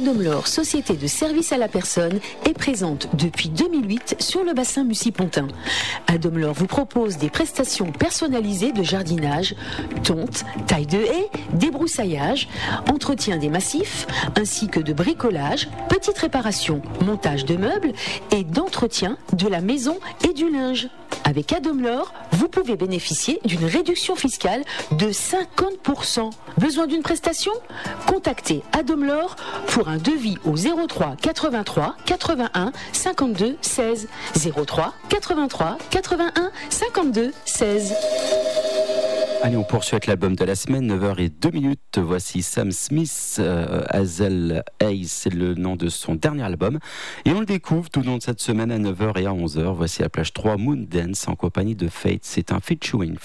Adomlor, société de service à la personne, est présente depuis 2008 sur le bassin Mussy-Pontin. Adomlor vous propose des prestations personnalisées de jardinage, tonte, taille de haies, débroussaillage, entretien des massifs, ainsi que de bricolage, petites réparations, montage de meubles et d'entretien de la maison et du linge. Avec Adomlor, vous pouvez bénéficier d'une réduction fiscale de 50%. Besoin d'une prestation ? Contactez Adomlor pour un devis au 03 83 81 52 16. 03 83 81 52 16. Allez, on poursuit avec l'album de la semaine, 9h02. Voici Sam Smith, Hazel Hayes, c'est le nom de son dernier album. Et on le découvre tout au long de cette semaine à 9h et à 11h. Voici la plage 3 Moon Dance en compagnie de Fate. C'est un featuring.